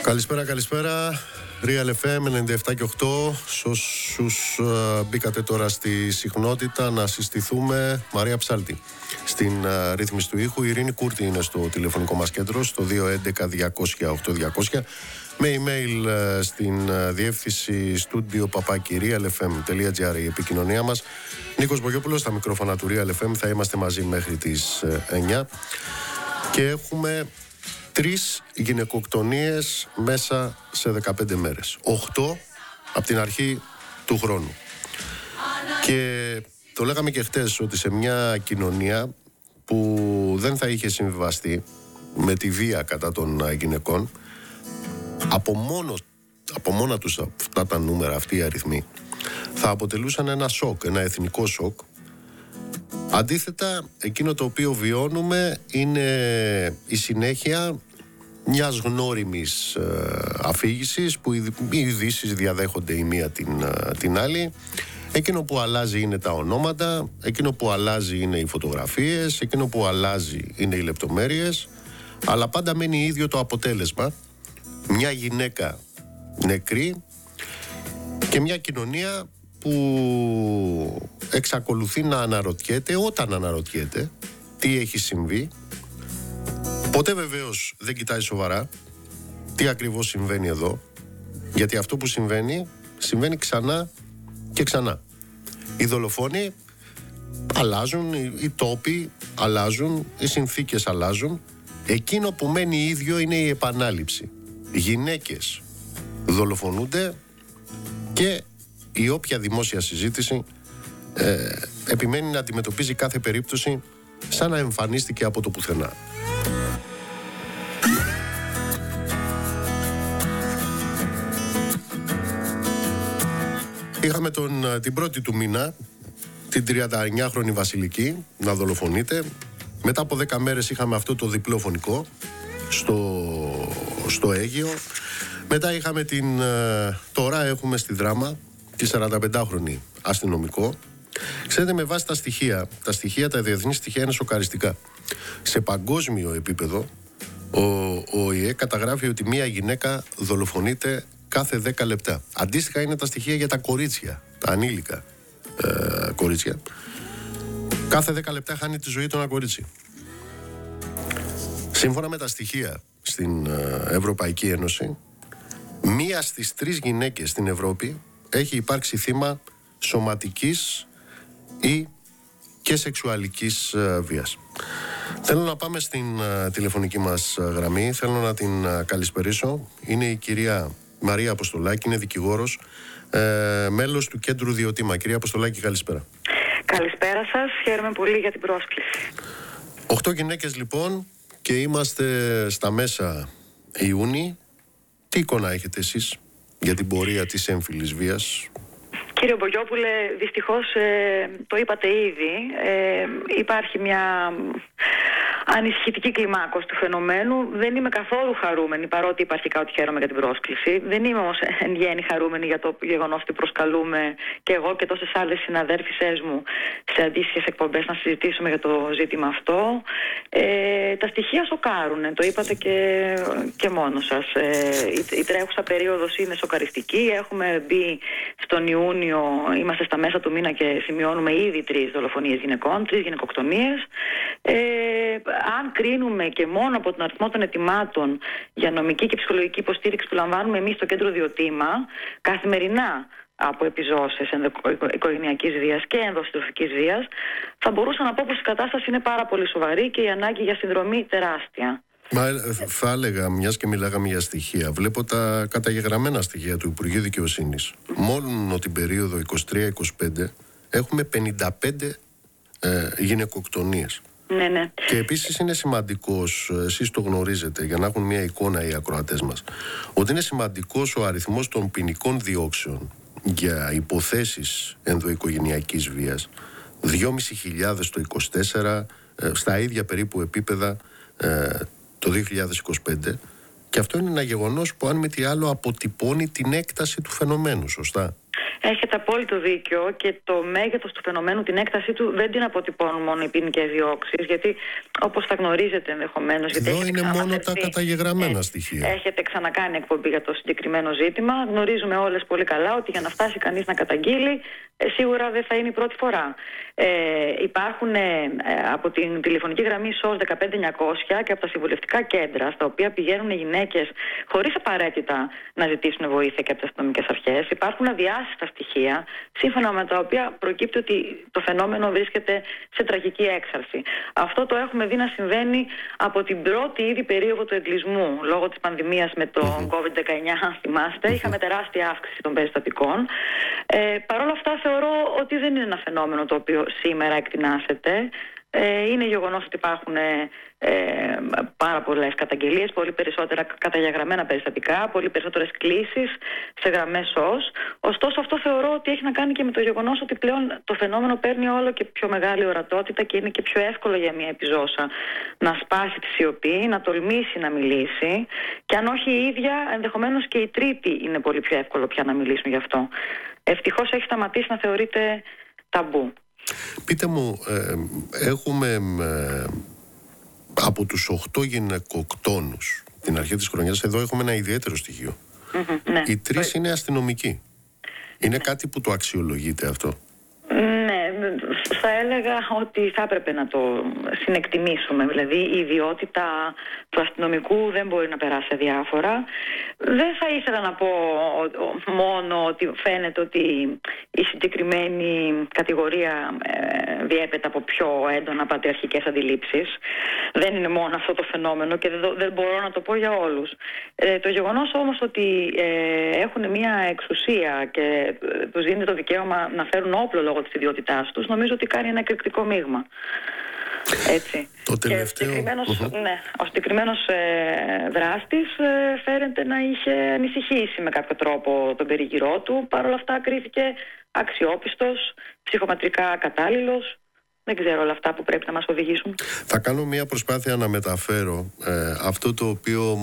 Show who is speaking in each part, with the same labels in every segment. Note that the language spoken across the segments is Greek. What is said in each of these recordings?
Speaker 1: Καλησπέρα. Real FM 97 και 8. Σε όσους μπήκατε τώρα στη συχνότητα, να συστηθούμε. Μαρία Ψάλτη στην ρύθμιση του ήχου. Η Ειρήνη Κούρτη είναι στο τηλεφωνικό μας κέντρο, στο 211-200-8200. Με email στην διεύθυνση studio@realfm.gr η επικοινωνία μας. Νίκος Μπογιόπουλος στα μικρόφωνα του Real FM. Θα είμαστε μαζί μέχρι τις 9. Και έχουμε 3 γυναικοκτονίες μέσα σε 15 μέρες. 8 από την αρχή του χρόνου. Και το λέγαμε και χτες ότι σε μια κοινωνία που δεν θα είχε συμβιβαστεί με τη βία κατά των γυναικών, από μόνα τους αυτά τα νούμερα, αυτοί οι αριθμοί, θα αποτελούσαν ένα σοκ, ένα εθνικό σοκ. Αντίθετα, εκείνο το οποίο βιώνουμε είναι η συνέχεια μιας γνώριμης αφήγησης που οι ειδήσεις διαδέχονται η μία την άλλη. Εκείνο που αλλάζει είναι τα ονόματα, εκείνο που αλλάζει είναι οι φωτογραφίες, εκείνο που αλλάζει είναι οι λεπτομέρειες, αλλά πάντα μένει ίδιο το αποτέλεσμα. Μια γυναίκα νεκρή και μια κοινωνία που εξακολουθεί να αναρωτιέται, όταν αναρωτιέται, τι έχει συμβεί. Ποτέ βεβαίως δεν κοιτάει σοβαρά τι ακριβώς συμβαίνει εδώ, γιατί αυτό που συμβαίνει ξανά και ξανά. Οι δολοφόνοι αλλάζουν, οι τόποι αλλάζουν, οι συνθήκες αλλάζουν. Εκείνο που μένει ίδιο είναι η επανάληψη. Γυναίκες δολοφονούνται και η όποια δημόσια συζήτηση επιμένει να αντιμετωπίζει κάθε περίπτωση σαν να εμφανίστηκε από το πουθενά. Είχαμε την πρώτη του μήνα την 39χρονη Βασιλική να δολοφονείται. Μετά από 10 μέρες είχαμε αυτό το διπλό φωνικό στο Αίγυο. Μετά είχαμε τώρα έχουμε στη Δράμα τη 45χρονη αστυνομικό. Ξέρετε, με βάση τα διεθνή στοιχεία είναι σοκαριστικά. Σε παγκόσμιο επίπεδο ο ΟΗΕ καταγράφει ότι μία γυναίκα δολοφονείται κάθε 10 λεπτά. Αντίστοιχα είναι τα στοιχεία για τα κορίτσια, τα ανήλικα κορίτσια. Κάθε 10 λεπτά χάνει τη ζωή του ένα κορίτσι. Σύμφωνα με τα στοιχεία στην Ευρωπαϊκή Ένωση, 1 στις 3 γυναίκες στην Ευρώπη έχει υπάρξει θύμα σωματικής ή και σεξουαλικής βίας. Θέλω να πάμε στην τηλεφωνική μας γραμμή. Θέλω να την καλησπερίσω. Είναι η κυρία Μαρία Αποστολάκη, είναι δικηγόρος, μέλος του Κέντρου Διωτήμα. Κυρία Αποστολάκη, καλησπέρα.
Speaker 2: Καλησπέρα σας, χαίρομαι πολύ για την πρόσκληση.
Speaker 1: 8 γυναίκες λοιπόν και είμαστε στα μέσα Ιούνιου. Τι εικόνα έχετε εσείς για την πορεία της έμφυλης βίας?
Speaker 2: Κύριε Μπογιόπουλε, δυστυχώς το είπατε ήδη, υπάρχει μια ανησυχητική κλιμάκωση του φαινομένου. Δεν είμαι καθόλου χαρούμενη, παρότι υπαρχικά ότι χαίρομαι για την πρόσκληση. Δεν είμαι όμως εν γέννη χαρούμενη για το γεγονός ότι προσκαλούμε και εγώ και τόσες άλλες συναδέρφισές μου σε αντίστοιχες εκπομπές να συζητήσουμε για το ζήτημα αυτό. Τα στοιχεία σοκάρουν, το είπατε και μόνο σας. Η τρέχουσα περίοδος είναι σοκαριστική. Έχουμε μπει στον Ιούνιο, είμαστε στα μέσα του μήνα και σημειώνουμε ήδη 3 δολοφονίες γυναικών, 3 γυναικοκτονίες. Αν κρίνουμε και μόνο από τον αριθμό των αιτημάτων για νομική και ψυχολογική υποστήριξη που λαμβάνουμε εμείς στο Κέντρο Διωτήμα καθημερινά από επιζώσεις οικογενειακής βίας και ενδοσυντροφικής βίας, θα μπορούσα να πω πως η κατάσταση είναι πάρα πολύ σοβαρή και η ανάγκη για συνδρομή τεράστια.
Speaker 1: Μα θα έλεγα, μιας και μιλάγαμε για στοιχεία, βλέπω τα καταγεγραμμένα στοιχεία του Υπουργείου Δικαιοσύνης. Μόνο την περίοδο 23-25 έχουμε 55 γυναικοκτονίες.
Speaker 2: Ναι.
Speaker 1: Και επίσης είναι σημαντικός, εσείς το γνωρίζετε για να έχουν μια εικόνα οι ακροατές μας, ότι είναι σημαντικός ο αριθμός των ποινικών διώξεων για υποθέσεις ενδοοικογενειακής βίας. 2.500 το 24, στα ίδια περίπου επίπεδα το 2025. Και αυτό είναι ένα γεγονός που αν με τι άλλο αποτυπώνει την έκταση του φαινομένου, σωστά?
Speaker 2: Έχετε απόλυτο δίκιο και το μέγεθος του φαινομένου, την έκτασή του δεν την αποτυπώνουν μόνο οι ποινικές διώξεις, γιατί όπως θα γνωρίζετε ενδεχομένως...
Speaker 1: Εδώ είναι μόνο τα καταγεγραμμένα στοιχεία.
Speaker 2: Έχετε ξανακάνει εκπομπή για το συγκεκριμένο ζήτημα. Γνωρίζουμε όλες πολύ καλά ότι για να φτάσει κανείς να καταγγείλει, σίγουρα δεν θα είναι η πρώτη φορά. Υπάρχουν από την τηλεφωνική γραμμή SOS 15900 και από τα συμβουλευτικά κέντρα, στα οποία πηγαίνουν οι γυναίκες χωρίς απαραίτητα να ζητήσουν βοήθεια και από τις αστυνομικές αρχές. Υπάρχουν αδιάσυστα στοιχεία, σύμφωνα με τα οποία προκύπτει ότι το φαινόμενο βρίσκεται σε τραγική έξαρση. Αυτό το έχουμε δει να συμβαίνει από την πρώτη ήδη περίοδο του εγκλισμού, λόγω της πανδημίας με το COVID-19, αν θυμάστε. Είχαμε τεράστια αύξηση των περιστατικών. Παρ' όλα αυτά θεωρώ ότι δεν είναι ένα φαινόμενο το οποίο σήμερα εκτινάσεται. Είναι γεγονός ότι υπάρχουν πάρα πολλές καταγγελίες, πολύ περισσότερα καταγεγραμμένα περιστατικά, πολύ περισσότερες κλήσεις σε γραμμές SOS. Ωστόσο, αυτό θεωρώ ότι έχει να κάνει και με το γεγονός ότι πλέον το φαινόμενο παίρνει όλο και πιο μεγάλη ορατότητα και είναι και πιο εύκολο για μια επιζώσα να σπάσει τη σιωπή, να τολμήσει να μιλήσει, και αν όχι η ίδια, ενδεχομένως και οι τρίτοι είναι πολύ πιο εύκολο πια να μιλήσουν γι' αυτό. Ευτυχώς έχει σταματήσει να θεωρείται ταμπού.
Speaker 1: Πείτε μου, έχουμε από τους 8 γυναικοκτόνους την αρχή της χρονιάς, εδώ έχουμε ένα ιδιαίτερο στοιχείο.
Speaker 2: Ναι.
Speaker 1: Οι 3 είναι αστυνομικοί. Είναι κάτι που το αξιολογείται αυτό?
Speaker 2: Ναι, θα έλεγα ότι θα έπρεπε να το συνεκτιμήσουμε. Δηλαδή η ιδιότητα του αστυνομικού δεν μπορεί να περάσει αδιάφορα. Δεν θα ήθελα να πω μόνο ότι φαίνεται ότι η συγκεκριμένη κατηγορία διέπεται από πιο έντονα πατριαρχικές αντιλήψεις. Δεν είναι μόνο αυτό το φαινόμενο και δεν μπορώ να το πω για όλους. Το γεγονός όμως ότι έχουν μια εξουσία και τους δίνει το δικαίωμα να φέρουν όπλο λόγω της ιδιότητάς τους, νομίζω ότι κάνει ένα εκρηκτικό μείγμα. Έτσι.
Speaker 1: Το τελευταίο...
Speaker 2: Ο συγκεκριμένος δράστης φαίνεται να είχε ανησυχήσει με κάποιο τρόπο τον περίγυρό του. Παρ' όλα αυτά κρίθηκε αξιόπιστος, ψυχομετρικά κατάλληλος. Δεν ξέρω όλα αυτά που πρέπει να μας οδηγήσουν.
Speaker 1: Θα κάνω μια προσπάθεια να μεταφέρω αυτό το οποίο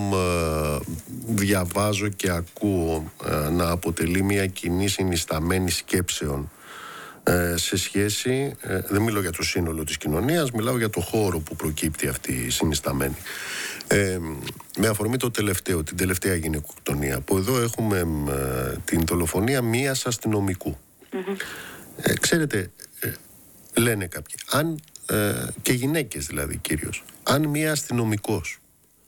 Speaker 1: διαβάζω και ακούω να αποτελεί μια κοινή συνισταμένη σκέψεων σε σχέση, δεν μιλάω για το σύνολο της κοινωνίας, μιλάω για το χώρο που προκύπτει αυτή η συνισταμένη. Με αφορμή το τελευταίο, την τελευταία γυναικοκτονία, που εδώ έχουμε την δολοφονία μίας αστυνομικού. Ξέρετε, λένε κάποιοι, αν, και γυναίκες δηλαδή κυρίως, αν μία αστυνομικός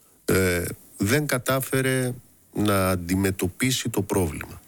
Speaker 1: δεν κατάφερε να αντιμετωπίσει το πρόβλημα,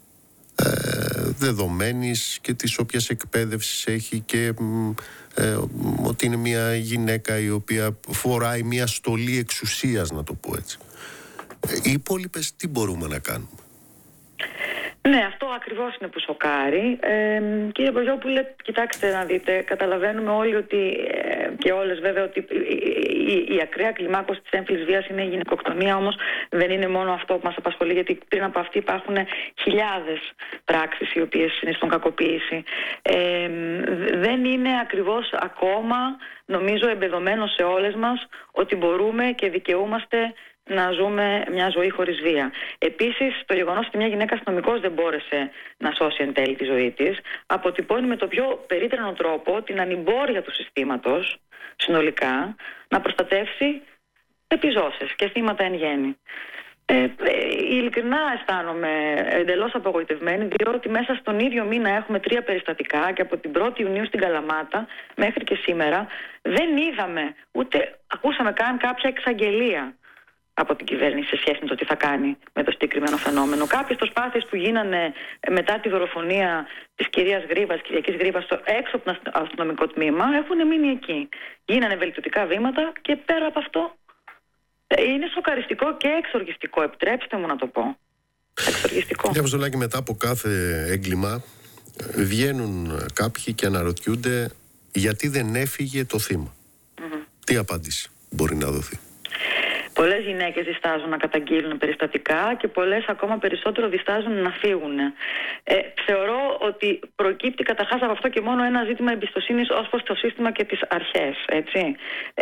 Speaker 1: δεδομένης και της όποιας εκπαίδευσης έχει και ότι είναι μια γυναίκα η οποία φοράει μια στολή εξουσίας, να το πω έτσι, οι υπόλοιπες τι μπορούμε να κάνουμε?
Speaker 2: Ναι, αυτό ακριβώς είναι που σοκάρει. Κύριε Μπογιόπουλε, κοιτάξτε να δείτε, καταλαβαίνουμε όλοι ότι, και όλες βέβαια, ότι η ακραία κλιμάκωση της έμφυλης βίας είναι η γυναικοκτονία, όμως δεν είναι μόνο αυτό που μας απασχολεί, γιατί πριν από αυτή υπάρχουν χιλιάδες πράξεις οι οποίες συνιστούν κακοποίηση. Δεν είναι ακριβώς ακόμα, νομίζω, εμπεδομένο σε όλες μας ότι μπορούμε και δικαιούμαστε να ζούμε μια ζωή χωρίς βία. Επίσης, το γεγονός ότι μια γυναίκα αστυνομικός δεν μπόρεσε να σώσει εν τέλει τη ζωή της, αποτυπώνει με το πιο περίτρανο τρόπο την ανημπόρεια του συστήματος συνολικά να προστατεύσει επιζώσες και θύματα εν γέννη. Ειλικρινά αισθάνομαι εντελώς απογοητευμένη, διότι μέσα στον ίδιο μήνα έχουμε 3 περιστατικά και από την 1η Ιουνίου στην Καλαμάτα μέχρι και σήμερα δεν είδαμε ούτε ακούσαμε καν κάποια εξαγγελία από την κυβέρνηση σε σχέση με το τι θα κάνει με το συγκεκριμένο φαινόμενο. Κάποιες προσπάθειες που γίνανε μετά τη δολοφονία της κυρίας Γρήβας, Κυριακής Γρήβας, έξω από το αστυνομικό τμήμα, έχουν μείνει εκεί. Γίνανε βελτιωτικά βήματα και πέρα από αυτό είναι σοκαριστικό και εξοργιστικό. Επιτρέψτε μου να το πω. Εξοργιστικό.
Speaker 1: Κύριε Αποστολάκη, μετά από κάθε έγκλημα βγαίνουν κάποιοι και αναρωτιούνται γιατί δεν έφυγε το θύμα. Τι απάντηση μπορεί να δοθεί?
Speaker 2: Πολλές γυναίκες διστάζουν να καταγγείλουν περιστατικά και πολλές ακόμα περισσότερο διστάζουν να φύγουν. Θεωρώ ότι προκύπτει καταρχάς από αυτό και μόνο ένα ζήτημα εμπιστοσύνης ως προς το σύστημα και τις αρχές, έτσι.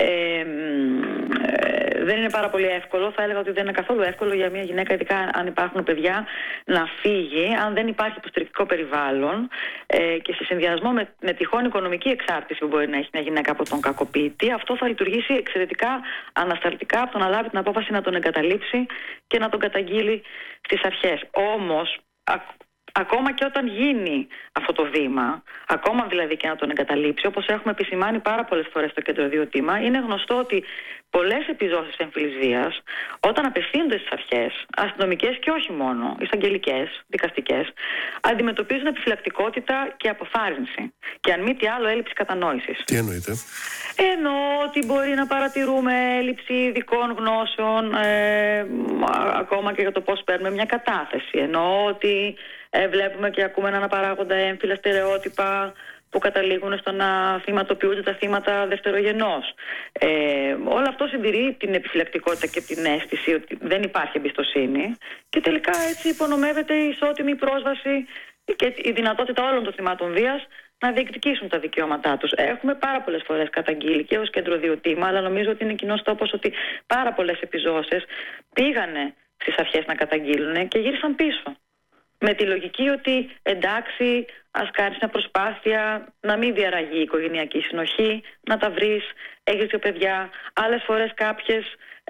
Speaker 2: Δεν είναι πάρα πολύ εύκολο, θα έλεγα ότι δεν είναι καθόλου εύκολο για μια γυναίκα, ειδικά αν υπάρχουν παιδιά, να φύγει, αν δεν υπάρχει υποστηρικτικό περιβάλλον και σε συνδυασμό με τυχόν οικονομική εξάρτηση που μπορεί να έχει μια γυναίκα από τον κακοποιητή. Αυτό θα λειτουργήσει εξαιρετικά ανασταλτικά από το να λάβει την απόφαση να τον εγκαταλείψει και να τον καταγγείλει στις αρχές. Όμως, ακόμα και όταν γίνει αυτό το βήμα, ακόμα δηλαδή και να τον εγκαταλείψει, όπως έχουμε επισημάνει πάρα πολλές φορές στο Κέντρο Διωτήμα, είναι γνωστό ότι πολλές επιζώσεις έμφυλης βίας, όταν απευθύνονται στις αρχές, αστυνομικές και όχι μόνο, εισαγγελικές, δικαστικές, αντιμετωπίζουν επιφυλακτικότητα και αποθάρρυνση. Και αν μη τι άλλο, έλλειψη κατανόησης.
Speaker 1: Τι εννοείτε?
Speaker 2: Εννοώ ότι μπορεί να παρατηρούμε έλλειψη ειδικών γνώσεων, ακόμα και για το πώς παίρνουμε μια κατάθεση. Εννοώ ότι βλέπουμε και ακούμε να αναπαράγονται έμφυλα στερεότυπα που καταλήγουν στο να θυματοποιούνται τα θύματα δευτερογενώς. Όλο αυτό συντηρεί την επιφυλακτικότητα και την αίσθηση ότι δεν υπάρχει εμπιστοσύνη και τελικά έτσι υπονομεύεται η ισότιμη πρόσβαση και η δυνατότητα όλων των θυμάτων βίας να διεκδικήσουν τα δικαιώματά τους. Έχουμε πάρα πολλές φορές καταγγείλει και ως Κέντρο Διωτήμα, αλλά νομίζω ότι είναι κοινός τόπος ότι πάρα πολλές επιζώσεις πήγανε στις αρχές να καταγγείλουν και γύρισαν πίσω. Με τη λογική ότι εντάξει, ας κάνεις μια προσπάθεια να μην διαραγεί η οικογενειακή συνοχή, να τα βρεις, έχεις δύο παιδιά. Άλλες φορές κάποιες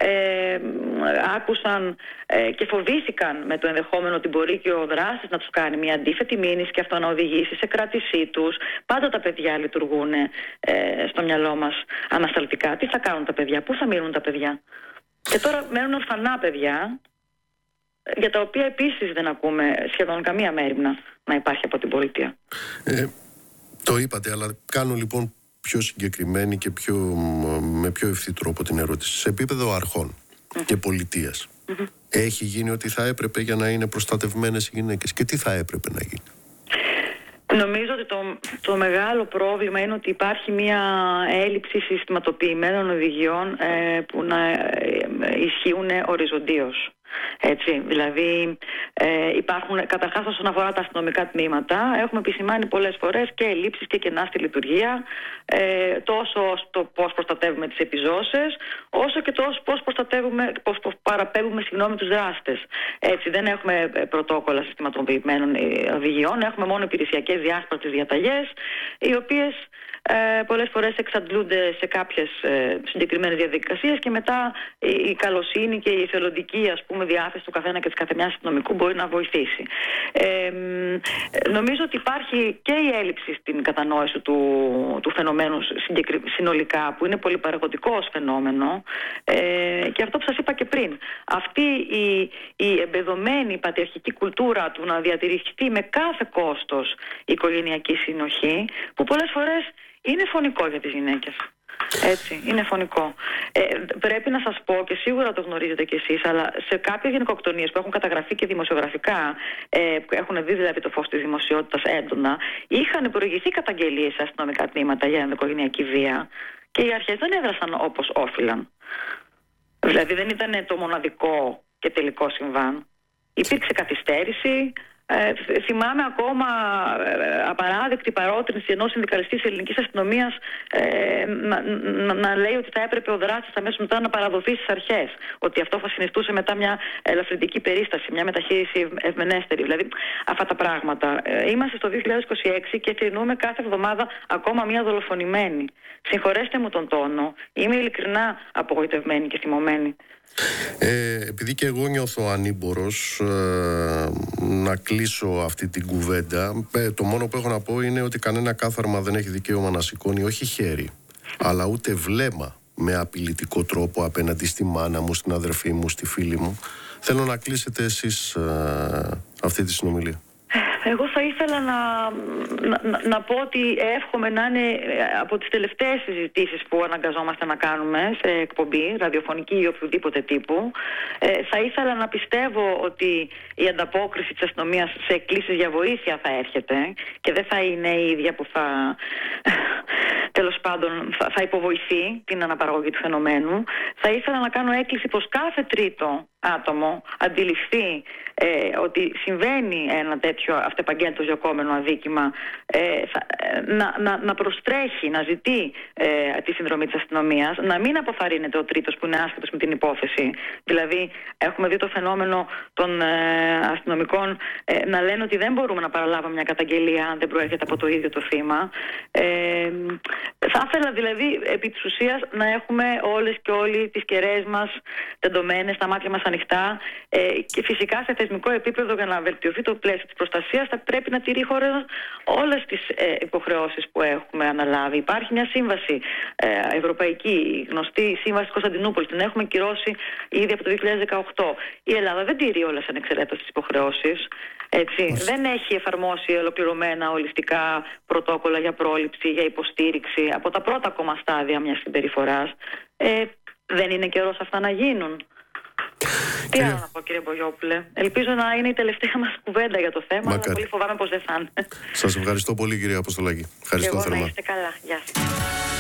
Speaker 2: άκουσαν και φοβήθηκαν με το ενδεχόμενο ότι μπορεί και ο δράστης να τους κάνει μια αντίθετη μήνυση και αυτό να οδηγήσει σε κράτησή τους. Πάντα τα παιδιά λειτουργούν στο μυαλό μας ανασταλτικά. Τι θα κάνουν τα παιδιά, πού θα μείνουν τα παιδιά? Και τώρα μένουν ορφανά παιδιά, για τα οποία επίσης δεν ακούμε σχεδόν καμία μέριμνα να υπάρχει από την πολιτεία.
Speaker 1: Το είπατε, αλλά κάνω λοιπόν πιο συγκεκριμένη και με πιο ευθύ τρόπο την ερώτηση. Σε επίπεδο αρχών και πολιτείας, έχει γίνει ό,τι θα έπρεπε για να είναι προστατευμένες οι γυναίκες? Και τι θα έπρεπε να γίνει?
Speaker 2: Νομίζω ότι το μεγάλο πρόβλημα είναι ότι υπάρχει μια έλλειψη συστηματοποιημένων οδηγιών που να ισχύουν οριζοντίως. Έτσι, δηλαδή υπάρχουν καταρχάς όσον αφορά τα αστυνομικά τμήματα, έχουμε επισημάνει πολλές φορές και ελλείψεις και κενά στη λειτουργία, τόσο στο πώς προστατεύουμε τις επιζώσεις, όσο και το πώς παραπέμπουμε τους δράστες. Έτσι, δεν έχουμε πρωτόκολλα συστηματοποιημένων οδηγιών, έχουμε μόνο υπηρεσιακές διάσπαρτες διαταγές, οι οποίες πολλές φορές εξαντλούνται σε κάποιες συγκεκριμένες διαδικασίες και μετά η καλοσύνη και η εθελοντική, ας πούμε, διάθεση του καθένα και της καθεμιάς αστυνομικού μπορεί να βοηθήσει. Νομίζω ότι υπάρχει και η έλλειψη στην κατανόηση του φαινομένου συνολικά, που είναι πολυπαραγωγικό ως φαινόμενο, και αυτό που σας είπα και πριν. Αυτή η εμπεδωμένη πατριαρχική κουλτούρα του να διατηρηθεί με κάθε κόστος η οικογενειακή συνοχή, που πολλές φορές είναι φωνικό για τις γυναίκες. Έτσι, είναι φωνικό. Πρέπει να σας πω, και σίγουρα το γνωρίζετε κι εσείς, αλλά σε κάποιες γυναικοκτονίες που έχουν καταγραφεί και δημοσιογραφικά, που έχουν δει δηλαδή το φως της δημοσιότητας έντονα, είχαν προηγηθεί καταγγελίες σε αστυνομικά τμήματα για ενδοοικογενειακή βία και οι αρχές δεν έδρασαν όπως όφυλαν. Δηλαδή δεν ήταν το μοναδικό και τελικό συμβάν. Υπήρξε καθυστέρηση. Θυμάμαι ακόμα απαράδεκτη παρότρινση ενός συνδικαλιστή της ελληνικής αστυνομίας να λέει ότι θα έπρεπε ο δράστης αμέσως μετά να παραδοθεί στις αρχές, ότι αυτό θα συνιστούσε μετά μια ελαφρυντική περίσταση, μια μεταχείριση ευμενέστερη. Δηλαδή αυτά τα πράγματα. Είμαστε στο 2026 και θρηνούμε κάθε εβδομάδα ακόμα μια δολοφονημένη. Συγχωρέστε μου τον τόνο, είμαι ειλικρινά απογοητευμένη και θυμωμένη.
Speaker 1: Επειδή και εγώ νιώθω ανήμπορος να κλείσω αυτή την κουβέντα, το μόνο που έχω να πω είναι ότι κανένα κάθαρμα δεν έχει δικαίωμα να σηκώνει όχι χέρι, αλλά ούτε βλέμμα με απειλητικό τρόπο απέναντι στη μάνα μου, στην αδερφή μου, στη φίλη μου. Θέλω να κλείσετε εσείς αυτή τη συνομιλία.
Speaker 2: Εγώ θα ήθελα να πω ότι εύχομαι να είναι από τις τελευταίες συζητήσεις που αναγκαζόμαστε να κάνουμε σε εκπομπή, ραδιοφωνική ή οποιοδήποτε τύπου. Θα ήθελα να πιστεύω ότι η ανταπόκριση της αστυνομίας σε εκκλήσεις για βοήθεια θα έρχεται και δεν θα είναι η ίδια που θα τέλος πάντων θα υποβοηθεί την αναπαραγωγή του φαινομένου. Θα ήθελα να κάνω έκκληση προς κάθε τρίτο άτομο αντιληφθεί ότι συμβαίνει ένα τέτοιο αυτεπαγγέλτος διωκόμενο αδίκημα, να προστρέχει, να ζητεί τη συνδρομή της αστυνομίας, να μην αποθαρρύνεται ο τρίτος που είναι άσχετος με την υπόθεση. Δηλαδή έχουμε δει το φαινόμενο των αστυνομικών να λένε ότι δεν μπορούμε να παραλάβουμε μια καταγγελία αν δεν προέρχεται από το ίδιο το θύμα. Θα ήθελα δηλαδή επί της ουσίας να έχουμε όλες και όλοι τις κεραίες μας τεντωμένες, τα μάτια μας ανοιχτά, και φυσικά σε θεσμικό επίπεδο για να βελτιωθεί το πλαίσιο της προστασίας θα πρέπει να τηρεί η χώρα όλες τις υποχρεώσεις που έχουμε αναλάβει. Υπάρχει μια σύμβαση ευρωπαϊκή, γνωστή σύμβαση της Κωνσταντινούπολης, την έχουμε κυρώσει ήδη από το 2018. Η Ελλάδα δεν τηρεί όλες ανεξαιρέτως τις υποχρεώσεις. Δεν έχει εφαρμόσει ολοκληρωμένα ολιστικά πρωτόκολλα για πρόληψη, για υποστήριξη από τα πρώτα ακόμα στάδια μιας συμπεριφοράς. Δεν είναι καιρός αυτά να γίνουν? Τι άλλο να πω, κύριε Μπογιόπουλε? Ελπίζω να είναι η τελευταία μας κουβέντα για το θέμα, αλλά πολύ φοβάμαι πως δεν θα είναι.
Speaker 1: Σας ευχαριστώ πολύ, κύριε Αποστολάκη. Ευχαριστώ θερμά.
Speaker 2: Να είστε καλά. Γεια σας.